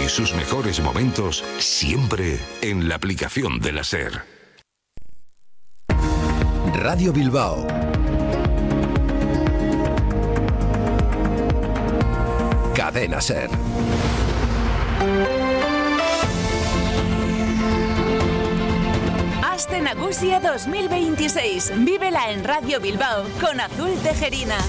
y sus mejores momentos siempre en la aplicación de la SER. Radio Bilbao. Cadena SER. Aste Nagusia 2026. Vívela en Radio Bilbao con Azul Tejerina.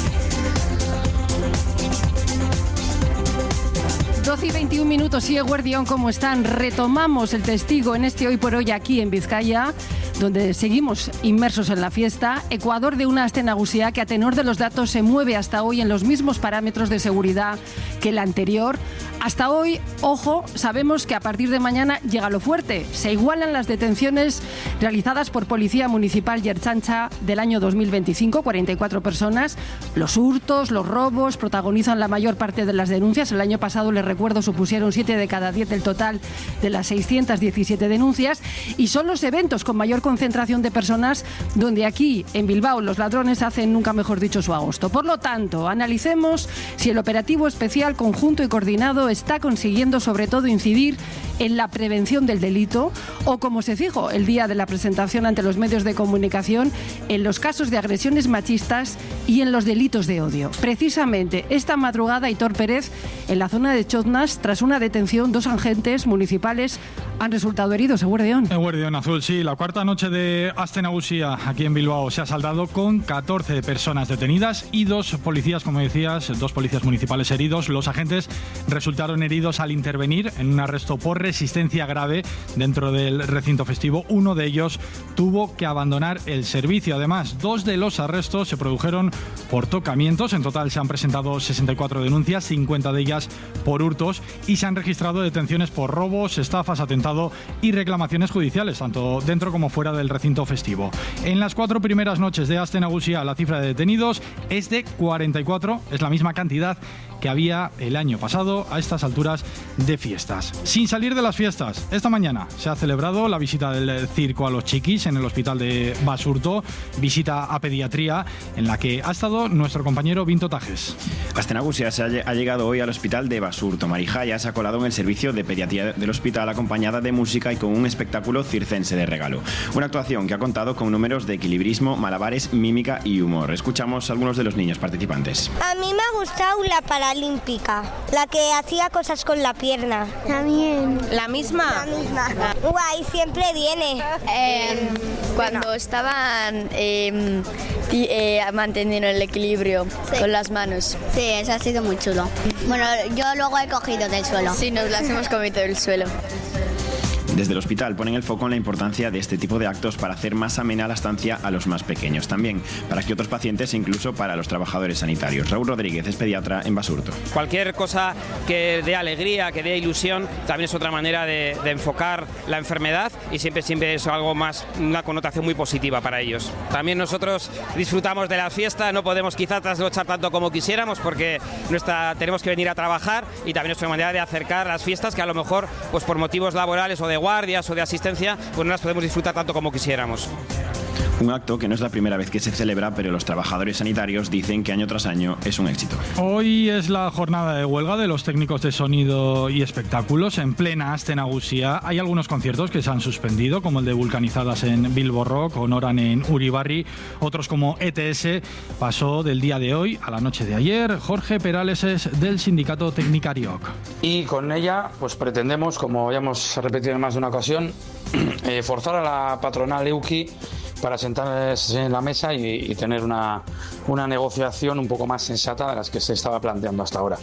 12 y 21 minutos, y Eguerdión, ¿cómo están? Retomamos el testigo en este Hoy por Hoy aquí en Vizcaya, donde seguimos inmersos en la fiesta. Ecuador de una Aste Nagusia que, a tenor de los datos, se mueve hasta hoy en los mismos parámetros de seguridad que el anterior. Hasta hoy, ojo, sabemos que a partir de mañana llega lo fuerte. Se igualan las detenciones realizadas por Policía Municipal y Ertzaintza del año 2025, 44 personas. Los hurtos, los robos protagonizan la mayor parte de las denuncias. El año pasado, les recuerdo, supusieron 7 de cada 10 del total de las 617 denuncias. Y son los eventos con mayor concentración de personas donde aquí, en Bilbao, los ladrones hacen, nunca mejor dicho, su agosto. Por lo tanto, analicemos si el operativo especial, conjunto y coordinado está consiguiendo sobre todo incidir en la prevención del delito, o, como se dijo el día de la presentación ante los medios de comunicación, en los casos de agresiones machistas y en los delitos de odio. Precisamente esta madrugada, Aitor Pérez, en la zona de Choznas, tras una detención, 2 agentes municipales han resultado heridos. Eguerdión. Eguerdión, Azul, sí. La cuarta noche de Aste Nagusia aquí en Bilbao se ha saldado con 14 personas detenidas y 2 policías, como decías, 2 policías municipales heridos. Los agentes resultaron heridos al intervenir en un arresto por resistencia grave dentro del recinto festivo. Uno de ellos tuvo que abandonar el servicio. Además, 2 de los arrestos se produjeron por tocamientos. En total se han presentado 64 denuncias, 50 de ellas por hurtos, y se han registrado detenciones por robos, estafas, atentados y reclamaciones judiciales, tanto dentro como fuera del recinto festivo. En las 4 primeras noches de Aste Nagusia, la cifra de detenidos es de 44, es la misma cantidad que había el año pasado a estas alturas de fiestas. Sin salir de las fiestas, esta mañana se ha celebrado la visita del circo a los chiquis en el hospital de Basurto, visita a pediatría en la que ha estado nuestro compañero Vinto Tajes. Aste Nagusia ha llegado hoy al hospital de Basurto. Marijaya se ha colado en el servicio de pediatría del hospital acompañada de música y con un espectáculo circense de regalo. Una actuación que ha contado con números de equilibrismo, malabares, mímica y humor. Escuchamos a algunos de los niños participantes. A mí me ha gustado la paralímpica, la que hacía cosas con la pierna. También. ¿La misma? La misma. Guay, siempre viene. Cuando estaban manteniendo el equilibrio con las manos. Sí, eso ha sido muy chulo. Bueno, yo luego he cogido del suelo. Sí, nos las hemos comido del suelo. Desde el hospital ponen el foco en la importancia de este tipo de actos para hacer más amena la estancia a los más pequeños, también para que otros pacientes e incluso para los trabajadores sanitarios. Raúl Rodríguez es pediatra en Basurto. Cualquier cosa que dé alegría, que dé ilusión, también es otra manera de enfocar la enfermedad, y siempre es algo más, una connotación muy positiva para ellos. También nosotros disfrutamos de la fiesta, no podemos quizás trasnochar tanto como quisiéramos porque tenemos que venir a trabajar, y también es otra manera de acercar las fiestas que a lo mejor, pues por motivos laborales o de guardias o de asistencia, pues no las podemos disfrutar tanto como quisiéramos. Un acto que no es la primera vez que se celebra, pero los trabajadores sanitarios dicen que año tras año es un éxito. Hoy es la jornada de huelga de los técnicos de sonido y espectáculos en plena Aste Nagusia. Hay algunos conciertos que se han suspendido, como el de Vulcanizadas en Bilbo Rock o Noran en Uribarri. Otros, como ETS, pasó del día de hoy a la noche de ayer. Jorge Perales es del sindicato Tecnicarioc. Y con ella pues pretendemos, como ya hemos repetido en más de una ocasión, forzar a la patronal EUKI para sentarse en la mesa y tener una negociación un poco más sensata de las que se estaba planteando hasta ahora.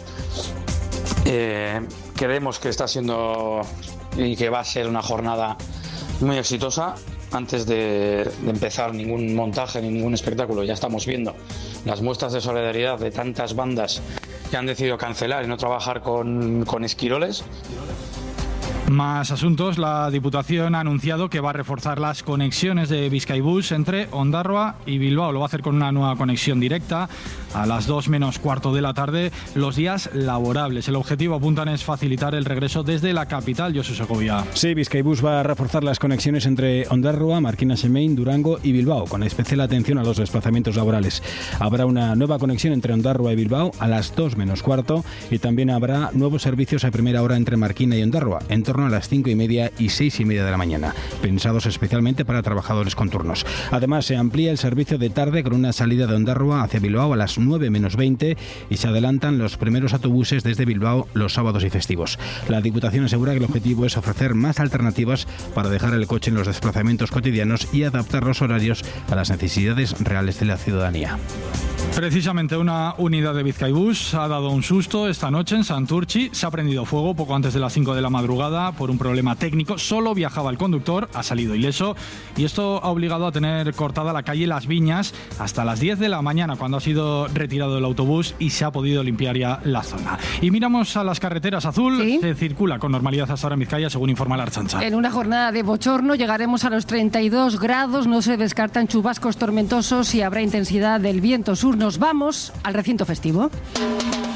Creemos que está siendo y que va a ser una jornada muy exitosa. Antes de empezar ningún montaje, ningún espectáculo, ya estamos viendo las muestras de solidaridad de tantas bandas que han decidido cancelar y no trabajar con esquiroles. Más asuntos. La Diputación ha anunciado que va a reforzar las conexiones de Bizkaibus entre Ondarroa y Bilbao. Lo va a hacer con una nueva conexión directa a las 2 menos cuarto de la tarde los días laborables. El objetivo, apuntan, es facilitar el regreso desde la capital, Josu Segovia. Sí, Bizkaibus va a reforzar las conexiones entre Ondarroa, Markina-Semain, Durango y Bilbao, con especial atención a los desplazamientos laborales. Habrá una nueva conexión entre Ondarroa y Bilbao a las 2 menos cuarto y también habrá nuevos servicios a primera hora entre Markina y Ondarroa, en torno a las 5:30 y 6:30 de la mañana, pensados especialmente para trabajadores con turnos. Además, se amplía el servicio de tarde con una salida de Ondarroa hacia Bilbao a las 9 menos 20 y se adelantan los primeros autobuses desde Bilbao los sábados y festivos. La Diputación asegura que el objetivo es ofrecer más alternativas para dejar el coche en los desplazamientos cotidianos y adaptar los horarios a las necesidades reales de la ciudadanía. Precisamente una unidad de Bizkaibus ha dado un susto esta noche en Santurtzi. Se ha prendido fuego poco antes de las 5 de la madrugada por un problema técnico. Solo viajaba el conductor, ha salido ileso y esto ha obligado a tener cortada la calle Las Viñas hasta las 10 de la mañana, cuando ha sido retirado el autobús y se ha podido limpiar ya la zona. Y miramos a las carreteras. Azul, ¿sí? Se circula con normalidad hasta ahora en Vizcaya, según informa la Ertzaintza. En una jornada de bochorno llegaremos a los 32 grados, no se descartan chubascos tormentosos y habrá intensidad del viento sur. Nos vamos al recinto festivo.